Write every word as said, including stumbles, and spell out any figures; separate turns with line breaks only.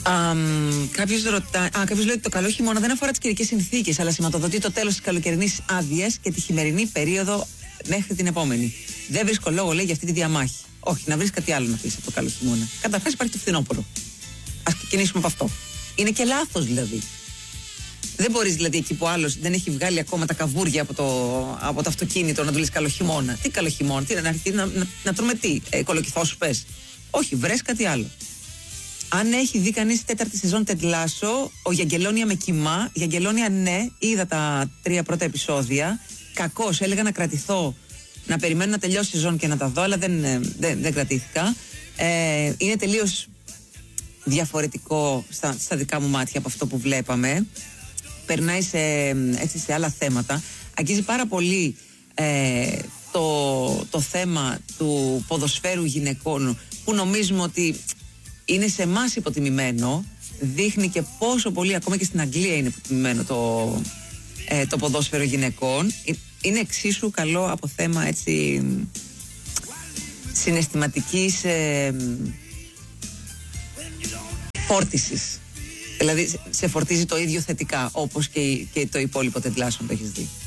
Um, κάποιος ρωτά, α, κάποιος λέει ότι το καλό χειμώνα δεν αφορά τις καιρικές συνθήκες, αλλά σηματοδοτεί το τέλος της καλοκαιρινής άδειας και τη χειμερινή περίοδο μέχρι την επόμενη. Δεν βρίσκω λόγο, λέει, για αυτή τη διαμάχη. Όχι, να βρεις κάτι άλλο να πεις από το καλό χειμώνα. Καταρχάς υπάρχει το φθινόπωρο. Ας ξεκινήσουμε από αυτό. Είναι και λάθος δηλαδή. Δεν μπορείς δηλαδή εκεί που άλλος δεν έχει βγάλει ακόμα τα καβούρια από το, από το αυτοκίνητο να του λες καλό χειμώνα. Τι καλό χειμώνα, τι, να, να, να, να τρώμε τι, ε, κολοκυθόσουπες. Όχι, βρες κάτι άλλο. Αν έχει δει κανείς τέταρτη σεζόν Τεντ Λάσο, ο Γιαγγελόνια με κοιμά. Γιαγγελόνια, ναι, είδα τα τρία πρώτα επεισόδια. Κακώς, έλεγα να κρατηθώ, να περιμένω να τελειώσει η σεζόν και να τα δω, αλλά δεν, δεν, δεν κρατήθηκα. Ε, είναι τελείως διαφορετικό στα, στα δικά μου μάτια από αυτό που βλέπαμε. Περνάει σε, έτσι, σε άλλα θέματα. Αγγίζει πάρα πολύ ε, το, το θέμα του ποδοσφαίρου γυναικών, που νομίζουμε ότι είναι σε εμάς υποτιμημένο. Δείχνει και πόσο πολύ ακόμα και στην Αγγλία είναι υποτιμημένο το, ε, το ποδόσφαιρο γυναικών. Είναι εξίσου καλό από θέμα έτσι συναισθηματικής ε, φόρτισης. Δηλαδή σε φορτίζει το ίδιο θετικά όπως και, και το υπόλοιπο Τεντ Λάσο, αν το έχεις δει.